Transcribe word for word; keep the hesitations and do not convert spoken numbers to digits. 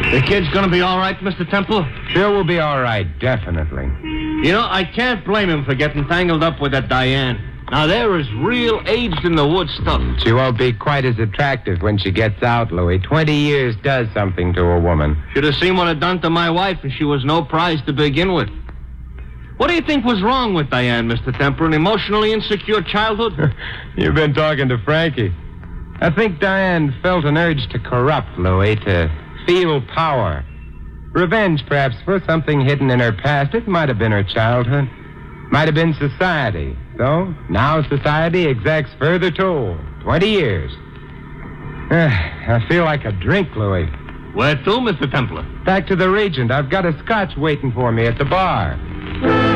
The kid's gonna be all right, Mister Temple? Bill will be all right, definitely. You know, I can't blame him for getting tangled up with that Diane. Now, there is real aged-in-the-wood stuff. She won't be quite as attractive when she gets out, Louis. Twenty years does something to a woman. Should have seen what it done to my wife, and she was no prize to begin with. What do you think was wrong with Diane, Mister Temple? An emotionally insecure childhood? You've been talking to Frankie. I think Diane felt an urge to corrupt, Louis, to feel power. Revenge, perhaps, for something hidden in her past. It might have been her childhood. Might have been society. So, now society exacts further toll. Twenty years. I feel like a drink, Louis. Where to, Mister Templar? Back to the Regent. I've got a scotch waiting for me at the bar.